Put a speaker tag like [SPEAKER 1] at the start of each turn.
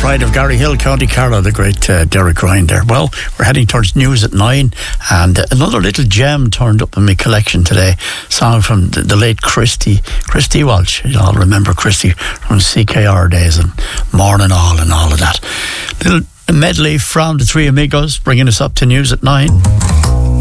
[SPEAKER 1] Pride of Gary Hill, County Carlow, the great Derek Ryan there. Well, we're heading towards news at 9, and another little gem turned up in my collection today. Song from the late Christy Walsh. You all remember Christy from CKR days and Morning All and all of that. Little medley from the Three Amigos, bringing us up to news at 9.